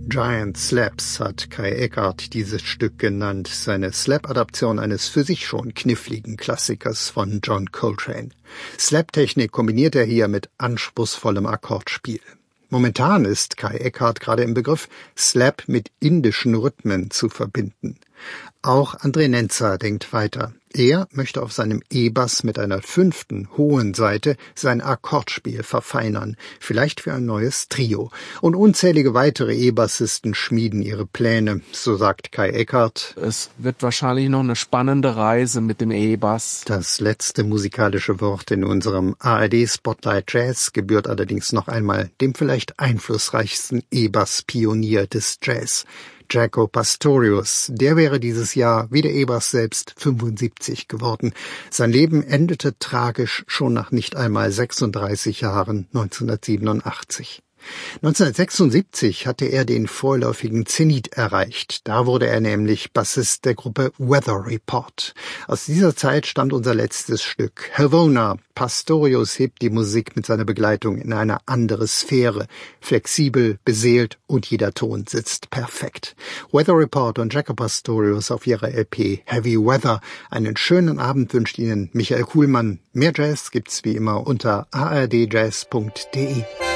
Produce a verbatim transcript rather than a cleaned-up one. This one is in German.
Giant Slaps hat Kai Eckart dieses Stück genannt, seine Slap-Adaption eines für sich schon kniffligen Klassikers von John Coltrane. Slap-Technik kombiniert er hier mit anspruchsvollem Akkordspiel. Momentan ist Kai Eckart gerade im Begriff, Slap mit indischen Rhythmen zu verbinden. Auch André Nenza denkt weiter. Er möchte auf seinem E-Bass mit einer fünften, hohen Saite sein Akkordspiel verfeinern, vielleicht für ein neues Trio. Und unzählige weitere E-Bassisten schmieden ihre Pläne, so sagt Kai Eckart. Es wird wahrscheinlich noch eine spannende Reise mit dem E-Bass. Das letzte musikalische Wort in unserem A R D Spotlight Jazz gebührt allerdings noch einmal dem vielleicht einflussreichsten E-Bass-Pionier des Jazz, Jaco Pastorius. Der wäre dieses Jahr, wie der E-Bass selbst, fünfundsiebzig geworden. Sein Leben endete tragisch schon nach nicht einmal sechsunddreißig Jahren neunzehnhundertsiebenundachtzig. neunzehnhundertsechsundsiebzig hatte er den vorläufigen Zenit erreicht. Da wurde er nämlich Bassist der Gruppe Weather Report. Aus dieser Zeit stammt unser letztes Stück, Havona. Pastorius hebt die Musik mit seiner Begleitung in eine andere Sphäre. Flexibel, beseelt und jeder Ton sitzt perfekt. Weather Report und Jaco Pastorius auf ihrer L P Heavy Weather. Einen schönen Abend wünscht Ihnen Michael Kuhlmann. Mehr Jazz gibt's wie immer unter a r d jazz punkt d e.